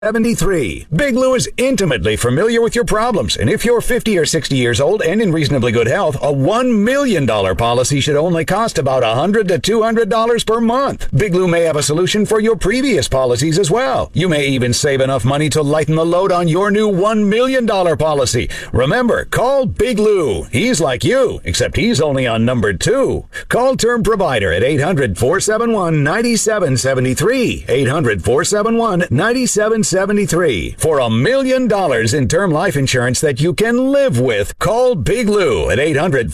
73. Big Lou is intimately familiar with your problems, and if you're 50 or 60 years old and in reasonably good health, a $1 million policy should only cost about $100 to $200 per month. Big Lou may have a solution for your previous policies as well. You may even save enough money to lighten the load on your new $1 million policy. Remember, call Big Lou. He's like you, except he's only on number 2. Call Term Provider at 800-471-9773. 800-471-9773. For $1 million in term life insurance that you can live with. Call Big Lou at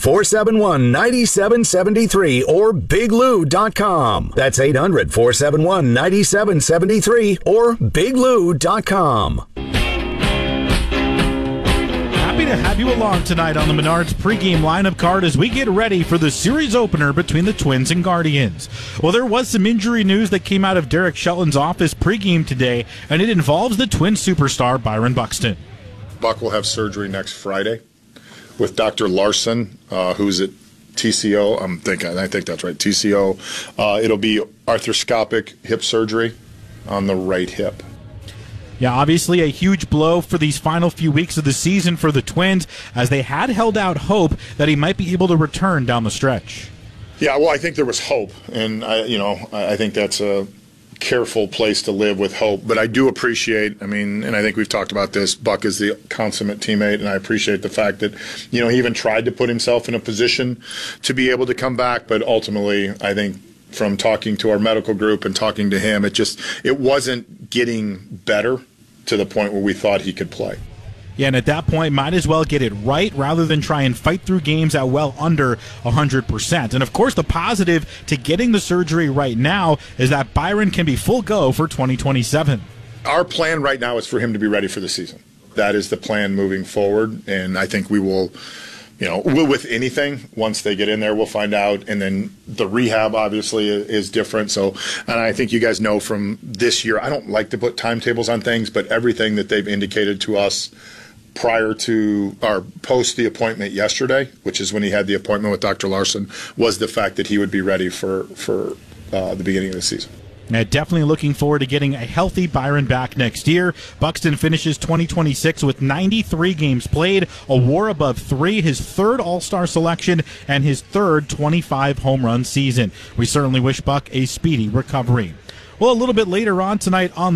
800-471-9773 or biglou.com. That's 800-471-9773 or biglou.com. Happy to have you along tonight on the Menards pregame lineup card as we get ready for the series opener between the Twins and Guardians. Well, there was some injury news that came out of Derek Shelton's office pregame today, and it involves the Twins superstar Byron Buxton. Buck will have surgery next Friday with Dr. Larson, who's at TCO. I think that's right, TCO. It'll be arthroscopic hip surgery on the right hip. Yeah, obviously a huge blow for these final few weeks of the season for the Twins, as they had held out hope that he might be able to return down the stretch. Yeah, well, I think there was hope, and I think that's a careful place to live with hope. But I do appreciate, and I think we've talked about this, Buck is the consummate teammate, and I appreciate the fact that, he even tried to put himself in a position to be able to come back, but ultimately, I think from talking to our medical group and talking to him, it wasn't getting better to the point where we thought he could play. Yeah, and at that point, might as well get it right rather than try and fight through games at well under 100%. And of course, the positive to getting the surgery right now is that Byron can be full go for 2027. Our plan right now is for him to be ready for the season. That is the plan moving forward, and I think we will, with anything, once they get in there, we'll find out. And then the rehab obviously is different. So, and I think you guys know from this year, I don't like to put timetables on things, but everything that they've indicated to us prior to or post the appointment yesterday, which is when he had the appointment with Dr. Larson, was the fact that he would be ready for the beginning of the season. Definitely looking forward to getting a healthy Byron back next year. Buxton finishes 2026 with 93 games played, a WAR above 3, his third All-Star selection, and his third 25 home run season. We certainly wish Buck a speedy recovery. Well, a little bit later on tonight on